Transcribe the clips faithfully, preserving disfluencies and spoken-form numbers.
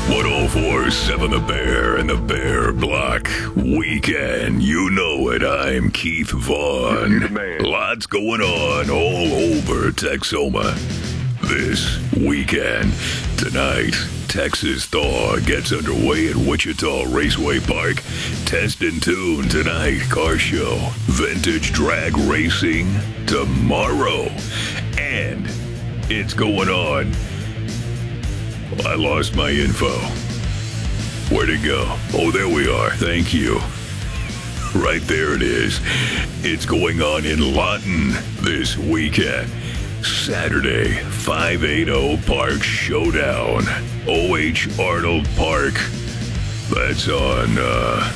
one oh four point seven The Bear and the Bear Block Weekend. You know it. I'm Keith Vaughn. Lots going on all over Texoma this weekend. Tonight, Texas Thaw gets underway at Wichita Raceway Park. Test and Tune tonight. Car show. Vintage drag racing tomorrow. And it's going on. I lost my info. Where'd it go? Oh, there we are. Thank you. Right there it is. It's going on in Lawton this weekend. Saturday, five eighty Park Showdown. O H Arnold Park. That's on uh,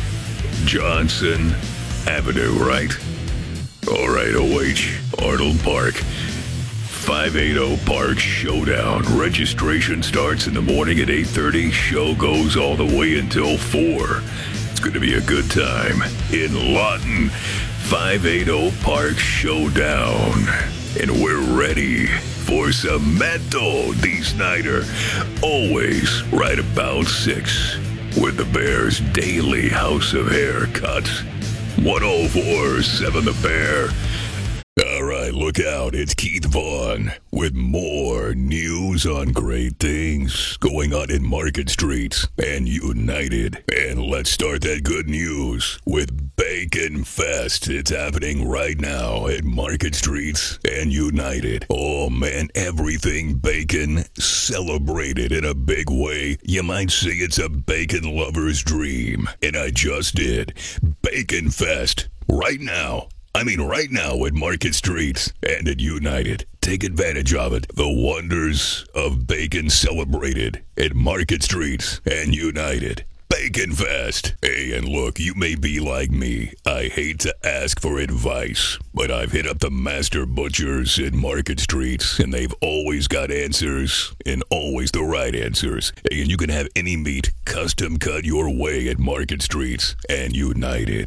Johnson Avenue, right? All right, O H Arnold Park. five eighty Park Showdown. Registration starts in the morning at eight thirty. Show goes all the way until four. It's going to be a good time in Lawton. five eighty Park Showdown. And we're ready for some Mental D. Snyder. Always right about six with the Bear's daily house of haircuts. one oh four point seven The Bear. All right, look out. It's Keith Vaughn with more news on great things going on in Market Streets and United. And let's start that good news with Bacon Fest. It's happening right now at Market Streets and United. Oh, man, everything bacon celebrated in a big way. You might say it's a bacon lover's dream. And I just did. Bacon Fest right now. I mean, right now at Market Streets and at United. Take advantage of it. The wonders of bacon celebrated at Market Streets and United. Bacon Fest. Hey, and look, you may be like me. I hate to ask for advice, but I've hit up the master butchers in Market Streets, and they've always got answers, and always the right answers. Hey, and you can have any meat custom cut your way at Market Streets and United.